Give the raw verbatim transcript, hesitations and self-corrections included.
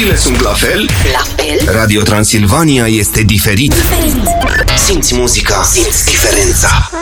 Culorile sunt la fel. La fel? Radio Transilvania este diferit. Diferit. Simți muzica, simți diferența.